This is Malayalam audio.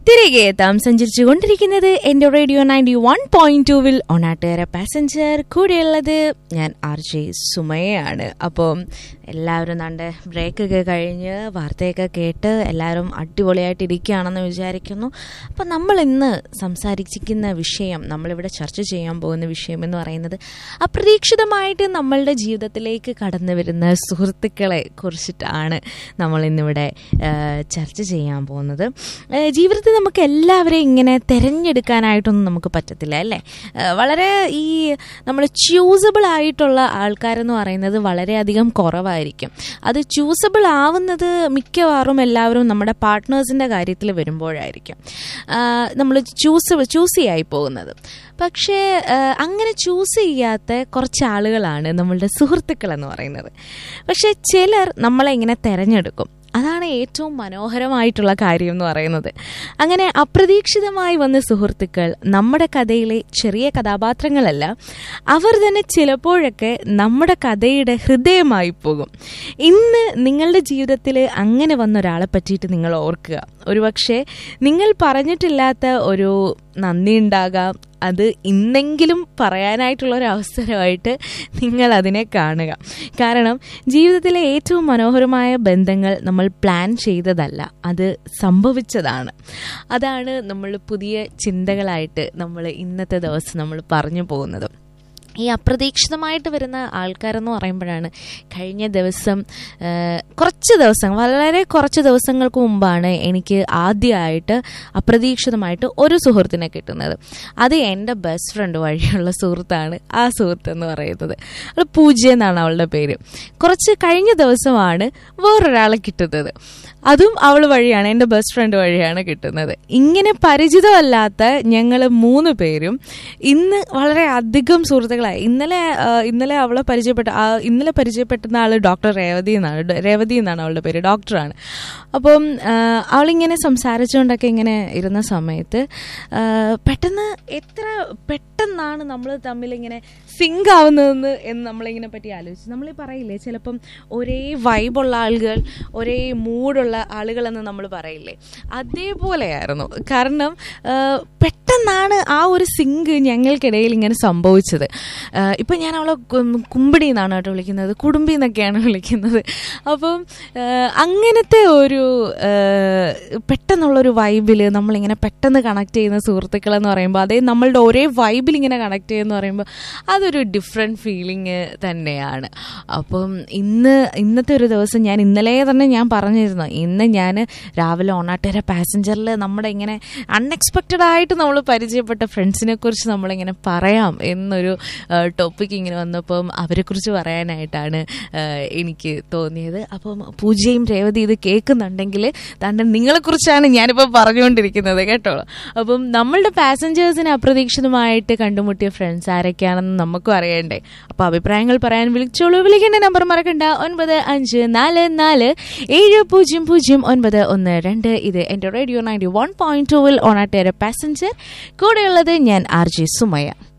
തിരികെ എത്താം സഞ്ചരിച്ചുകൊണ്ടിരിക്കുന്നത് എൻ്റെ റേഡിയോ 91.2 ഓണാട്ടുകര പാസഞ്ചർ. കൂടെയുള്ളത് ഞാൻ RJ സുമയാണ്. അപ്പോൾ എല്ലാവരും നമ്മുടെ ബ്രേക്കൊക്കെ കഴിഞ്ഞ് വാർത്തയൊക്കെ കേട്ട് എല്ലാവരും അടിപൊളിയായിട്ട് ഇരിക്കുകയാണെന്ന് വിചാരിക്കുന്നു. അപ്പോൾ നമ്മൾ ഇന്ന് സംസാരിക്കുന്ന വിഷയം, നമ്മളിവിടെ ചർച്ച ചെയ്യാൻ പോകുന്ന വിഷയം എന്ന് പറയുന്നത് അപ്രതീക്ഷിതമായിട്ട് നമ്മളുടെ ജീവിതത്തിലേക്ക് കടന്നു വരുന്ന സുഹൃത്തുക്കളെ കുറിച്ചിട്ടാണ് നമ്മൾ ഇന്നിവിടെ ചർച്ച ചെയ്യാൻ പോകുന്നത്. ജീവിതത്തിൽ നമുക്ക് എല്ലാവരെയും ഇങ്ങനെ തിരഞ്ഞെടുക്കാനായിട്ടൊന്നും നമുക്ക് പറ്റത്തില്ല അല്ലേ. വളരെ ഈ നമ്മൾ ചൂസബിൾ ആയിട്ടുള്ള ആൾക്കാരെന്ന് പറയുന്നത് വളരെയധികം കുറവായിരിക്കും. അത് ചൂസബിൾ ആവുന്നത് മിക്കവാറും എല്ലാവരും നമ്മുടെ പാർട്ട്നേഴ്സിൻ്റെ കാര്യത്തിൽ വരുമ്പോഴായിരിക്കും നമ്മൾ ചൂസിയായി പോകുന്നത്. പക്ഷേ അങ്ങനെ ചൂസ് ചെയ്യാത്ത കുറച്ച് ആളുകളാണ് നമ്മളുടെ സുഹൃത്തുക്കളെന്ന് പറയുന്നത്. പക്ഷേ ചിലർ നമ്മളെ ഇങ്ങനെ തിരഞ്ഞെടുക്കും. അതാണ് ഏറ്റവും മനോഹരമായിട്ടുള്ള കാര്യം എന്ന് പറയുന്നത്. അങ്ങനെ അപ്രതീക്ഷിതമായി വന്ന സുഹൃത്തുക്കൾ നമ്മുടെ കഥയിലെ ചെറിയ കഥാപാത്രങ്ങളല്ല, അവർ തന്നെ ചിലപ്പോഴൊക്കെ നമ്മുടെ കഥയുടെ ഹൃദയമായി പോകും. ഇന്ന് നിങ്ങളുടെ ജീവിതത്തിൽ അങ്ങനെ വന്ന ഒരാളെ പറ്റിയിട്ട് നിങ്ങൾ ഓർക്കുക. ഒരുപക്ഷെ നിങ്ങൾ പറഞ്ഞിട്ടില്ലാത്ത ഒരു നന്ദി ഉണ്ടാകാം. അത് ഇന്നെങ്കിലും പറയാനായിട്ടുള്ളൊരവസരമായിട്ട് നിങ്ങൾ അതിനെ കാണുക. കാരണം ജീവിതത്തിലെ ഏറ്റവും മനോഹരമായ ബന്ധങ്ങൾ നമ്മൾ പ്ലാൻ ചെയ്തതല്ല, അത് സംഭവിച്ചതാണ്. അതാണ് നമ്മൾ പുതിയ ചിന്തകളായിട്ട് നമ്മൾ ഇന്നത്തെ ദിവസം നമ്മൾ പറഞ്ഞു പോകുന്നത്. ഈ അപ്രതീക്ഷിതമായിട്ട് വരുന്ന ആൾക്കാരെന്ന് പറയുമ്പോഴാണ് കഴിഞ്ഞ ദിവസം വളരെ കുറച്ച് ദിവസങ്ങൾക്ക് മുമ്പാണ് എനിക്ക് ആദ്യമായിട്ട് അപ്രതീക്ഷിതമായിട്ട് ഒരു സുഹൃത്തിനെ കിട്ടുന്നത്. അത് എൻ്റെ ബെസ്റ്റ് ഫ്രണ്ട് വഴിയുള്ള സുഹൃത്താണ്. ആ സുഹൃത്ത് എന്ന് പറയുന്നത് അവൾ പൂജ എന്നാണ് അവളുടെ പേര്. കുറച്ച് കഴിഞ്ഞ ദിവസമാണ് വേറൊരാളെ കിട്ടുന്നത്. അതും അവൾ വഴിയാണ്, എൻ്റെ ബെസ്റ്റ് ഫ്രണ്ട് വഴിയാണ് കിട്ടുന്നത്. ഇങ്ങനെ പരിചിതമല്ലാത്ത ഞങ്ങൾ 3 പേരും ഇന്ന് വളരെ അധികം സുഹൃത്തുക്കളായി. ഇന്നലെ അവളെ ഇന്നലെ പരിചയപ്പെടുന്ന ആൾ ഡോക്ടർ രേവതി എന്നാണ് അവളുടെ പേര്, ഡോക്ടറാണ്. അപ്പം അവളിങ്ങനെ സംസാരിച്ചുകൊണ്ടൊക്കെ ഇങ്ങനെ ഇരുന്ന സമയത്ത് പെട്ടെന്നാണ് നമ്മൾ തമ്മിലിങ്ങനെ സിങ്ക് ആവുന്നതെന്ന് നമ്മളിങ്ങനെ പറ്റി ആലോചിച്ചു. നമ്മൾ പറയില്ലേ ചിലപ്പം ഒരേ വൈബുള്ള ആളുകൾ, ഒരേ മൂഡുള്ള ആളുകളെന്ന് നമ്മൾ പറയില്ലേ, അതേപോലെയായിരുന്നു. കാരണം പെട്ടെന്നാണ് ആ ഒരു സിങ്ക് ഞങ്ങൾക്കിടയിൽ ഇങ്ങനെ സംഭവിച്ചത്. ഇപ്പം ഞാൻ അവളെ കുമ്പിടി എന്നാണ് കേട്ടോ വിളിക്കുന്നത്, കുടുംബി എന്നൊക്കെയാണ് വിളിക്കുന്നത്. അപ്പം അങ്ങനത്തെ ഒരു പെട്ടെന്നുള്ളൊരു വൈബിൽ നമ്മളിങ്ങനെ പെട്ടെന്ന് കണക്ട് ചെയ്യുന്ന സുഹൃത്തുക്കളെന്ന് പറയുമ്പോൾ, അതേ നമ്മളുടെ ഒരേ വൈബിൽ ഇങ്ങനെ കണക്ട് ചെയ്യുമെന്ന് പറയുമ്പോൾ അതൊരു ഡിഫറെൻറ്റ് ഫീലിംഗ് തന്നെയാണ്. അപ്പം ഇന്നത്തെ ഒരു ദിവസം ഇന്നലെ തന്നെ ഞാൻ പറഞ്ഞിരുന്നു, ഇന്ന് ഞാൻ രാവിലെ ഓണാട്ടുകര പാസഞ്ചറിൽ നമ്മുടെ ഇങ്ങനെ അൺഎക്സ്പെക്റ്റഡ് ആയിട്ട് നമ്മൾ പരിചയപ്പെട്ട ഫ്രണ്ട്സിനെ കുറിച്ച് നമ്മളിങ്ങനെ പറയാം എന്നൊരു ടോപ്പിക് ഇങ്ങനെ വന്നപ്പം അവരെക്കുറിച്ച് പറയാനായിട്ടാണ് എനിക്ക് തോന്നിയത്. അപ്പം പൂജയും രേവതി ഇത് കേൾക്കുന്നുണ്ടെങ്കിൽ നിങ്ങളെക്കുറിച്ചാണ് ഞാനിപ്പോൾ പറഞ്ഞുകൊണ്ടിരിക്കുന്നത് കേട്ടോ. അപ്പം നമ്മളുടെ പാസഞ്ചേഴ്സിനെ അപ്രതീക്ഷിതമായിട്ട് കണ്ടുമുട്ടിയ ഫ്രണ്ട്സ് ആരൊക്കെയാണെന്ന് നമുക്കും അറിയണ്ടേ. അപ്പോൾ അഭിപ്രായങ്ങൾ പറയാൻ വിളിച്ചോളൂ. വിളിക്കേണ്ട നമ്പർ മറക്കണ്ട, 9544700912. ഇത് എൻ്റെ റേഡിയോ 91.2 ഓണാട്ടുകര പാസഞ്ചർ. കൂടെയുള്ളത് ഞാൻ RJ സുമയ.